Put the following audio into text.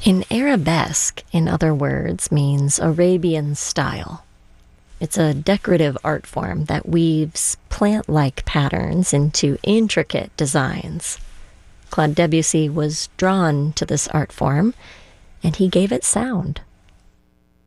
An arabesque, in other words, means Arabian style. It's a decorative art form that weaves plant-like patterns into intricate designs. Claude Debussy was drawn to this art form, and he gave it sound.